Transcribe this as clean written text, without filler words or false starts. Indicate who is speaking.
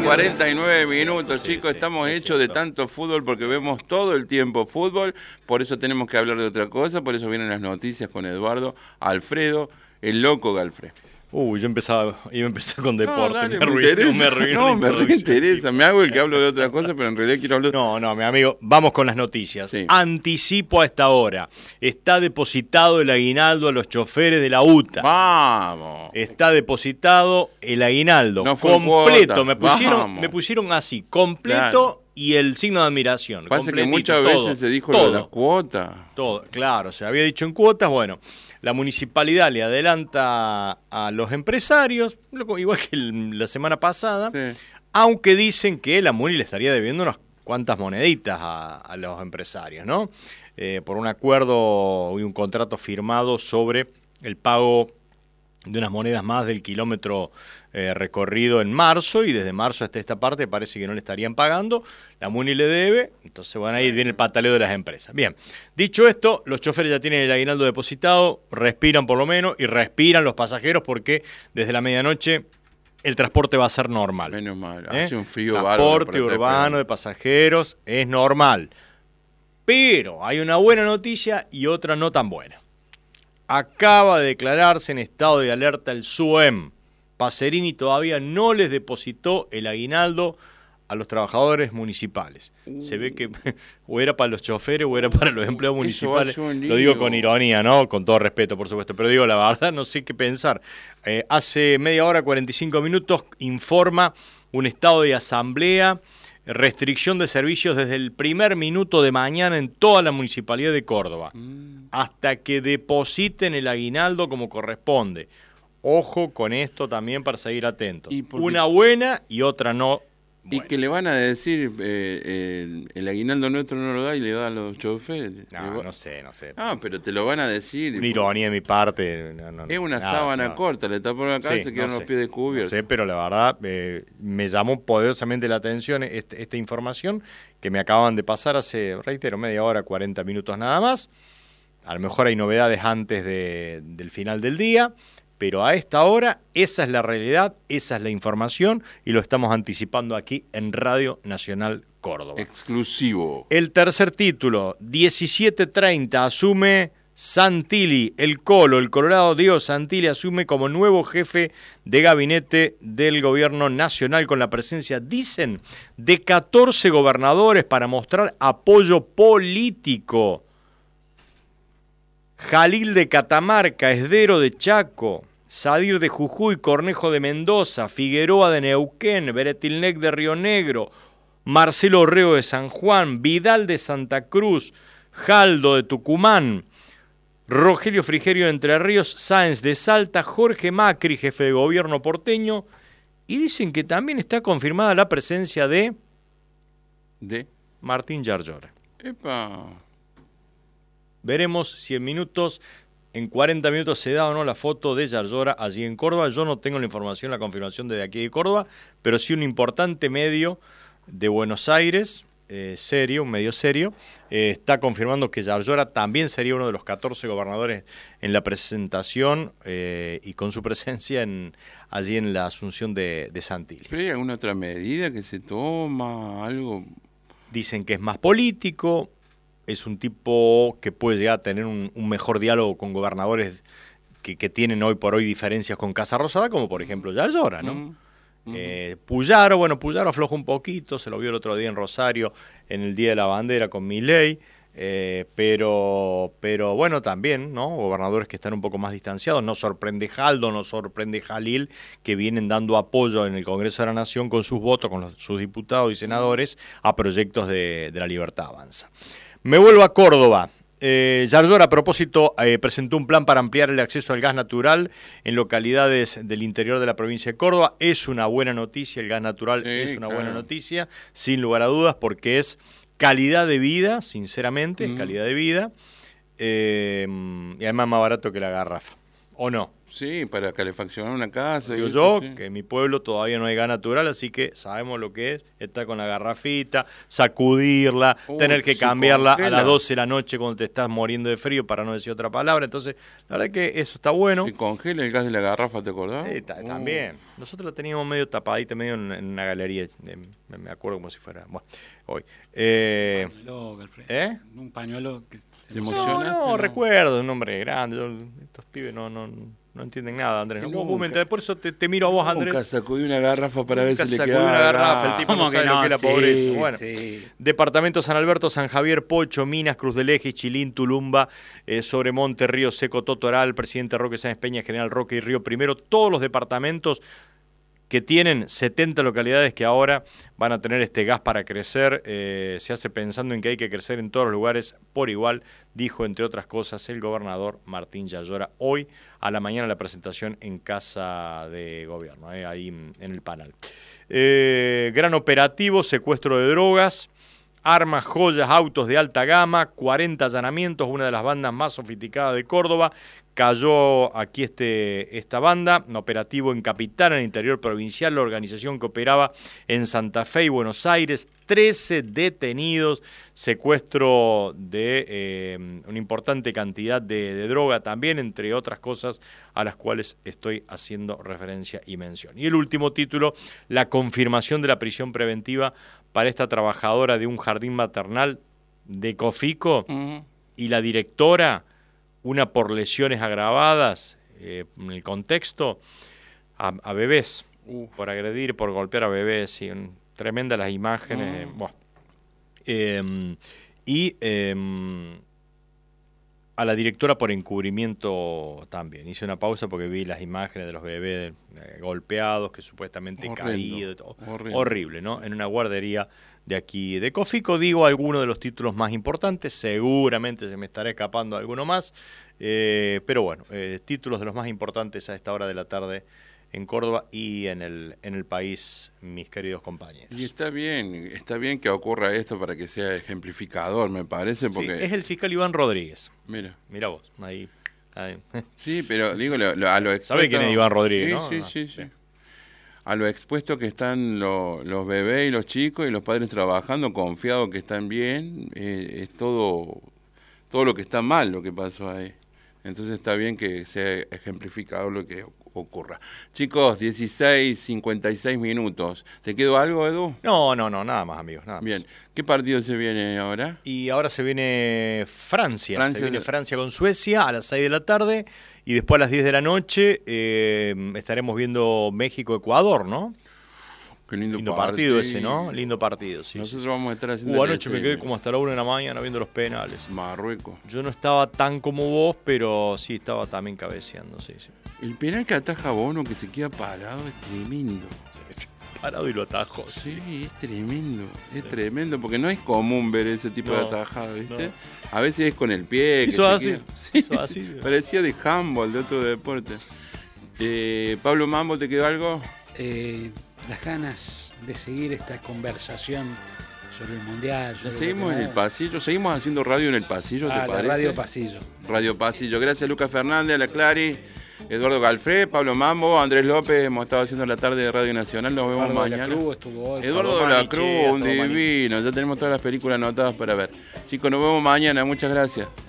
Speaker 1: 49 minutos,
Speaker 2: Sí,
Speaker 1: chicos.
Speaker 2: sí,
Speaker 1: Estamos
Speaker 2: es
Speaker 1: hechos de
Speaker 2: cierto.
Speaker 1: tanto fútbol porque vemos todo el tiempo fútbol. Por eso tenemos que hablar de otra cosa. Por eso vienen las noticias con Eduardo Alfredo, el loco Galfre.
Speaker 2: Yo iba a empezar con deporte.
Speaker 1: Dale,
Speaker 2: me
Speaker 1: me
Speaker 2: arruinó
Speaker 1: interesa.
Speaker 2: la
Speaker 1: No, me
Speaker 2: introducción,
Speaker 1: reinteresa.
Speaker 2: tipo.
Speaker 1: Me hago el que hablo de otra cosa, pero en realidad quiero hablar.
Speaker 2: No, mi amigo, vamos con las noticias.
Speaker 1: Sí.
Speaker 2: Anticipo a esta hora. Está depositado el aguinaldo a los choferes de la UTA.
Speaker 1: Vamos.
Speaker 2: Está depositado el aguinaldo
Speaker 1: No fue en
Speaker 2: completo.
Speaker 1: cuota.
Speaker 2: Me pusieron así, completo,
Speaker 1: Claro.
Speaker 2: y el signo de admiración.
Speaker 1: Pasa que
Speaker 2: completito,
Speaker 1: muchas
Speaker 2: todo,
Speaker 1: veces se dijo
Speaker 2: todo,
Speaker 1: lo de las cuotas.
Speaker 2: todo, claro, se había dicho en cuotas. Bueno, la municipalidad le adelanta a los empresarios, igual que la semana pasada,
Speaker 1: Sí.
Speaker 2: aunque dicen que la Muni le estaría debiendo unas cuantas moneditas a los empresarios, ¿no? Por un acuerdo y un contrato firmado sobre el pago de unas monedas más del kilómetro recorrido en marzo, y desde marzo hasta esta parte parece que no le estarían pagando. La Muni le debe, entonces bueno, ahí viene el pataleo de las empresas. Bien, dicho esto, los choferes ya tienen el aguinaldo depositado, respiran por lo menos, y respiran los pasajeros porque desde la medianoche el transporte va a ser normal.
Speaker 1: Menos mal, hace un frío bárbaro.
Speaker 2: Transporte urbano de pasajeros es normal. Pero hay una buena noticia y otra no tan buena. Acaba de declararse en estado de alerta el SUEM. Pacerini todavía no les depositó el aguinaldo a los trabajadores municipales. Se ve que o era para los choferes o era para los empleados municipales. Lo digo con ironía, ¿no? Con todo respeto, por supuesto. Pero digo, la verdad, no sé qué pensar. Hace media hora, 45 minutos, informa un estado de asamblea, restricción de servicios desde el primer minuto de mañana en toda la municipalidad de Córdoba, hasta que depositen el aguinaldo como corresponde. Ojo con esto también para seguir atentos. Una buena y otra no.
Speaker 1: Y que le van a decir, el aguinaldo nuestro no lo da y le da a los choferes.
Speaker 2: No sé.
Speaker 1: Ah, pero te lo van a decir.
Speaker 2: Una ironía de mi parte.
Speaker 1: Es una sábana corta, le taparon la cabeza y se quedan los pies descubiertos.
Speaker 2: No sé, pero la verdad me llamó poderosamente la atención esta información que me acaban de pasar hace, reitero, media hora, 40 minutos nada más. A lo mejor hay novedades antes del final del día. Pero a esta hora, esa es la realidad, esa es la información, y lo estamos anticipando aquí en Radio Nacional Córdoba.
Speaker 1: Exclusivo.
Speaker 2: El tercer título, 17:30, asume Santilli, el Colorado Diego Santilli asume como nuevo jefe de gabinete del gobierno nacional, con la presencia, dicen, de 14 gobernadores para mostrar apoyo político. Jalil de Catamarca, Esdero de Chaco, Sadir de Jujuy, Cornejo de Mendoza, Figueroa de Neuquén, Beretilnec de Río Negro, Marcelo Orrego de San Juan, Vidal de Santa Cruz, Jaldo de Tucumán, Rogelio Frigerio de Entre Ríos, Sáenz de Salta, Jorge Macri, jefe de gobierno porteño, y dicen que también está confirmada la presencia de Martín Yarlora.
Speaker 1: ¡Epa!
Speaker 2: Veremos si en 40 minutos se da o no la foto de Yarlora allí en Córdoba. Yo no tengo la información, la confirmación desde aquí de Córdoba, pero sí un importante medio de Buenos Aires, un medio serio, está confirmando que Yarlora también sería uno de los 14 gobernadores en la presentación y con su presencia allí en la asunción de Santilli.
Speaker 1: ¿Pero hay alguna otra medida que se toma? ¿Algo?
Speaker 2: Dicen que es más político. Es un tipo que puede llegar a tener un mejor diálogo con gobernadores que tienen hoy por hoy diferencias con Casa Rosada, como por ejemplo Yarlora, ¿no? Puyaro aflojó un poquito, se lo vio el otro día en Rosario, en el Día de la Bandera con Milei, pero bueno, también, ¿no? Gobernadores que están un poco más distanciados. No sorprende Jaldo, no sorprende Jalil, que vienen dando apoyo en el Congreso de la Nación con sus votos, con sus diputados y senadores, a proyectos de La Libertad Avanza. Me vuelvo a Córdoba. Yarlora, a propósito, presentó un plan para ampliar el acceso al gas natural en localidades del interior de la provincia de Córdoba. Es una buena noticia, el gas natural es una buena noticia, sin lugar a dudas, porque es calidad de vida, sinceramente, es calidad de vida, y además más barato que la garrafa. ¿O no?
Speaker 1: Sí, para calefaccionar una casa.
Speaker 2: Digo yo, que en mi pueblo todavía no hay gas natural, así que sabemos lo que es estar con la garrafita, sacudirla, tener que cambiarla a las 12 de la noche cuando te estás muriendo de frío, para no decir otra palabra. Entonces, la verdad que eso está bueno.
Speaker 1: ¿Se congela el gas de la garrafa, te acordás?
Speaker 2: También. Nosotros la teníamos medio tapadita, medio en una galería. Me acuerdo como si fuera. Bueno, hoy.
Speaker 3: Un pañuelo que se
Speaker 2: No, recuerdo, un hombre grande. Estos pibes no entienden nada, Andrés. Por eso te miro a vos, Andrés.
Speaker 1: Nunca sacudí una garrafa para ver si le quedaba.
Speaker 2: Una garrafa, el tipo no sabe lo que es la pobreza. Bueno,
Speaker 3: sí.
Speaker 2: Departamento San Alberto, San Javier, Pocho, Minas, Cruz del Eje, Chilín, Tulumba, Sobremonte, Río Seco, Totoral, Presidente Roque Sáenz Peña, General Roque y Río Primero. Todos los departamentos que tienen 70 localidades que ahora van a tener este gas para crecer. Se hace pensando en que hay que crecer en todos los lugares por igual, dijo entre otras cosas el gobernador Martín Yayora hoy a la mañana la presentación en Casa de Gobierno, ahí en el panel. Gran operativo, secuestro de drogas, armas, joyas, autos de alta gama, 40 allanamientos, una de las bandas más sofisticadas de Córdoba. Cayó aquí esta banda, un operativo en Capital, en el interior provincial, la organización que operaba en Santa Fe y Buenos Aires, 13 detenidos, secuestro de una importante cantidad de droga también, entre otras cosas a las cuales estoy haciendo referencia y mención. Y el último título, la confirmación de la prisión preventiva para esta trabajadora de un jardín maternal de Cofico y la directora, una por lesiones agravadas, en el contexto, a bebés, por agredir, por golpear a bebés, y tremendas las imágenes. A la directora por encubrimiento también. Hice una pausa porque vi las imágenes de los bebés golpeados, que supuestamente caídos. Horrible, ¿no? En una guardería de aquí de Cofico. Digo algunos de los títulos más importantes, seguramente se me estará escapando alguno más, pero bueno, títulos de los más importantes a esta hora de la tarde en Córdoba y en el país, mis queridos compañeros.
Speaker 1: Y está bien que ocurra esto para que sea ejemplificador, me parece, porque...
Speaker 2: Sí, es el fiscal Iván Rodríguez.
Speaker 1: Mira
Speaker 2: vos, ahí.
Speaker 1: Sí, pero digo, a lo expuesto...
Speaker 2: ¿Sabe quién es Iván Rodríguez,
Speaker 1: sí,
Speaker 2: no?
Speaker 1: Sí. A lo expuesto que están los bebés y los chicos y los padres trabajando, confiados que están bien, es todo lo que está mal lo que pasó ahí. Entonces está bien que sea ejemplificado lo que ocurra. Chicos, 16:56 minutos. ¿Te quedó algo, Edu?
Speaker 2: No, nada más, amigos, nada más.
Speaker 1: Bien. ¿Qué partido se viene ahora?
Speaker 2: Y ahora se viene Francia. Se viene Francia con Suecia a las 6 de la tarde y después a las 10 de la noche estaremos viendo México-Ecuador, ¿no?
Speaker 1: Qué lindo
Speaker 2: partido ese, ¿no? Lindo partido, sí.
Speaker 1: Nosotros vamos a estar haciendo...
Speaker 2: Anoche me quedé como hasta la 1 de la mañana viendo los penales.
Speaker 1: Marruecos.
Speaker 2: Yo no estaba tan como vos, pero sí estaba también cabeceando, sí.
Speaker 1: El penal que ataja Bono, que se queda parado, es tremendo.
Speaker 2: Parado y lo atajó.
Speaker 1: Sí, es tremendo, porque no es común ver ese tipo de atajada, ¿viste? A veces es con el pie.
Speaker 2: Hizo así.
Speaker 1: Parecía de handball, de otro deporte. Pablo Mambo, ¿te quedó algo?
Speaker 3: Las ganas de seguir esta conversación sobre el Mundial.
Speaker 1: Seguimos en el pasillo, seguimos haciendo radio en el pasillo, ¿te parece?
Speaker 3: Radio Pasillo.
Speaker 1: Radio Pasillo. Gracias, Lucas Fernández, a la Clary, Eduardo Galfré, Pablo Mambo, Andrés López. Hemos estado haciendo la tarde de Radio Nacional. Nos vemos mañana. Eduardo de la Cruz, un divino. Ya tenemos todas las películas anotadas para ver. Chicos, nos vemos mañana. Muchas gracias.